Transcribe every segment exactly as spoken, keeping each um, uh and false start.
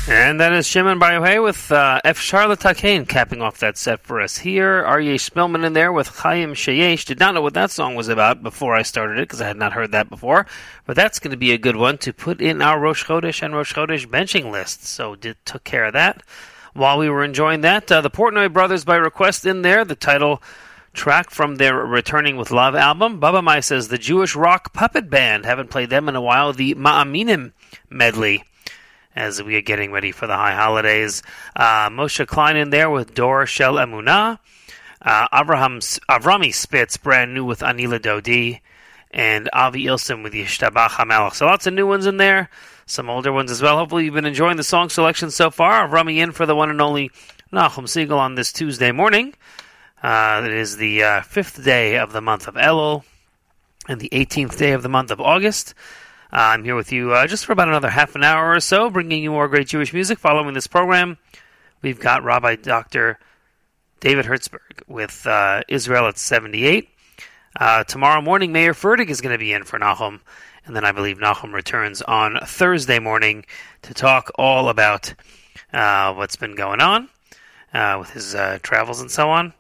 And that is Shimon Bar Yochai with uh, F. Charlotte Takane capping off that set for us here. Aryeh Spillman in there with Chaim Sheyesh. Did not know what that song was about before I started it because I had not heard that before. But that's going to be a good one to put in our Rosh Chodesh and Rosh Chodesh benching list. So did took care of that. While we were enjoying that, uh, the Portnoy Brothers by request in there, the title track from their Returning with Love album. Baba Mai says the Jewish Rock Puppet Band. Haven't played them in a while. The Ma'aminim medley, as we are getting ready for the high holidays. Uh, Moshe Klein in there with Dor Shel Emunah. Uh, Avraham, Avrami Spitz, brand new with Anila Dodi. And Avi Ilson with Yishtabach HaMelech. So lots of new ones in there. Some older ones as well. Hopefully you've been enjoying the song selection so far. Avrami in for the one and only Nachum Siegel on this Tuesday morning. Uh, it is the uh, fifth day of the month of Elul. And the eighteenth day of the month of August. Uh, I'm here with you uh, just for about another half an hour or so, bringing you more great Jewish music. Following this program, we've got Rabbi Doctor David Hertzberg with uh, Israel at seventy-eight. Uh, tomorrow morning, Mayor Fertig is going to be in for Nachum, and then I believe Nachum returns on Thursday morning to talk all about uh, what's been going on uh, with his uh, travels and so on.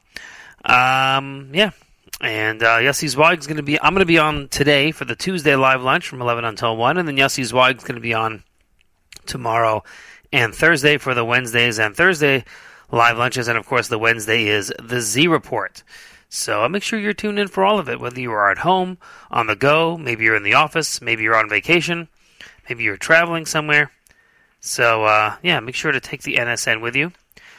Um, yeah. And uh, Yossi Zweig is going to be. I'm going to be on today for the Tuesday live lunch from eleven until one, and then Yossi Zweig is going to be on tomorrow and Thursday for the Wednesdays and Thursday live lunches, and of course the Wednesday is the Z Report. So uh, make sure you're tuned in for all of it, whether you are at home, on the go, maybe you're in the office, maybe you're on vacation, maybe you're traveling somewhere. So uh, yeah, make sure to take the N S N with you,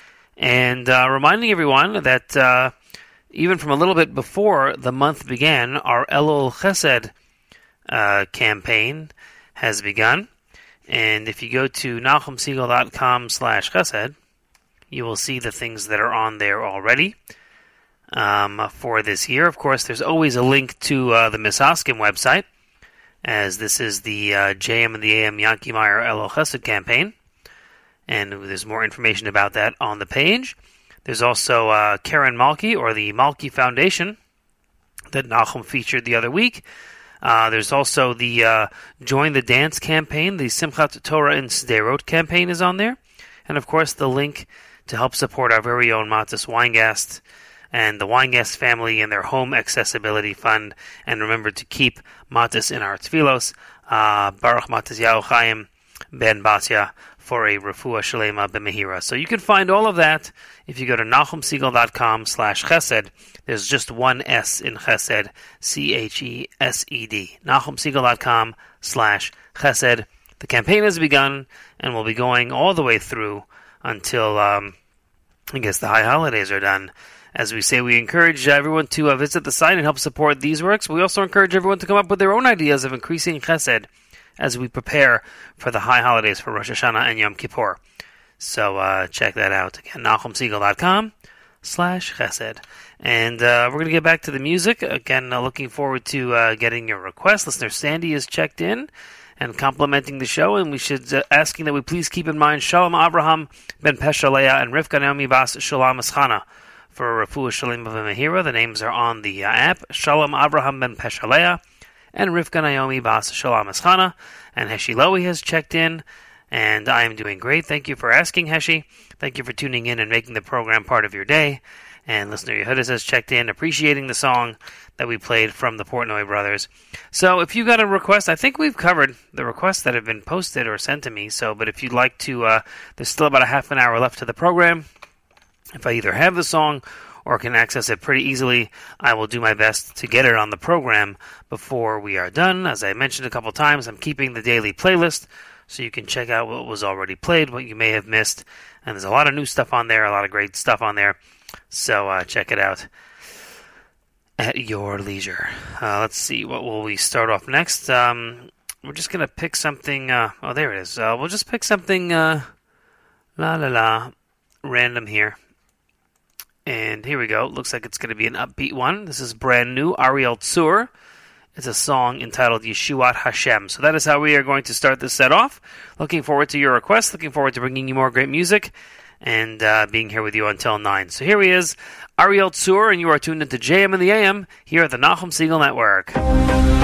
and uh, reminding everyone that. Uh, Even from a little bit before the month began, our Elul Chesed uh, campaign has begun. And if you go to nachumsiegel.com slash chesed, you will see the things that are on there already um, for this year. Of course, there's always a link to uh, the Misaskim website, as this is the uh, J M and the A M Yankee Meyer Elul Chesed campaign. And there's more information about that on the page. There's also uh, Karen Malki, or the Malki Foundation, that Nachum featured the other week. Uh, there's also the uh, Join the Dance campaign. The Simchat Torah in Sderot campaign is on there. And, of course, the link to help support our very own Matis Weingast and the Weingast family and their home accessibility fund. And remember to keep Matis in our tefillos. Uh, Baruch Matisyahu Chaim Ben Basya for a refuah shalema b'mehira. So you can find all of that if you go to nachumsiegel.com slash chesed. There's just one S in chesed, C H E S E D. nachumsiegel.com slash chesed. The campaign has begun and will be going all the way through until, um, I guess, the high holidays are done. As we say, we encourage everyone to uh, visit the site and help support these works. We also encourage everyone to come up with their own ideas of increasing chesed as we prepare for the high holidays for Rosh Hashanah and Yom Kippur. So uh, check that out. Again, nachumsiegel.com slash chesed. And uh, we're going to get back to the music. Again, uh, looking forward to uh, getting your requests. Listener Sandy is checked in and complimenting the show, and we should uh, asking that we please keep in mind Shalom Abraham ben Peshalea and Rivka Naomi Bas Shalom Eschana for Refuah Shalem B'Mehira. The names are on the uh, app. Shalom Abraham ben Peshalea and Rivka Naomi Bas Shalom Eschana. And Heshi Lowy has checked in, and I am doing great. Thank you for asking, Heshi. Thank you for tuning in and making the program part of your day. And listener Yehudas has checked in, appreciating the song that we played from the Portnoy Brothers. So if you got a request, I think we've covered the requests that have been posted or sent to me. So, but if you'd like to, uh, there's still about a half an hour left to the program. If I either have the song or can access it pretty easily, I will do my best to get it on the program before we are done. As I mentioned a couple times, I'm keeping the daily playlist, so you can check out what was already played, what you may have missed. And there's a lot of new stuff on there, a lot of great stuff on there. So uh, check it out at your leisure. Uh, let's see, what will we start off next? Um, we're just going to pick something. Uh, oh, there it is. Uh, we'll just pick something, uh, la la la, random here. And here we go. Looks like it's going to be an upbeat one. This is brand new, Ariel Tzur. It's a song entitled Yeshuat Hashem. So that is how we are going to start this set off. Looking forward to your requests. Looking forward to bringing you more great music and uh, being here with you until nine. So here he is, Ariel Tzur, and you are tuned into J M and the A M here at the Nachum Siegel Network.